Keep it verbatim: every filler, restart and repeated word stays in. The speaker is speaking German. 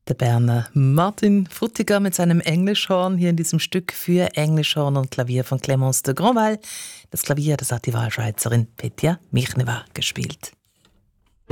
Der Berner Martin Frutiger mit seinem Englischhorn hier in diesem Stück für Englischhorn und Klavier von Clémence de Grandval. Das Klavier, das hat die Wahlschweizerin Petja Michneva gespielt.